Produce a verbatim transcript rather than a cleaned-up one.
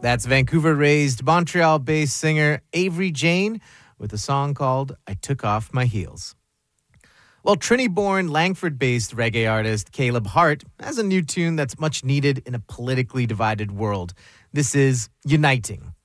That's Vancouver-raised, Montreal-based singer Avery Jane with a song called I Took Off My Heels. Well, Trinity-born, Langford-based reggae artist Caleb Hart has a new tune that's much needed in a politically divided world. This is Uniting.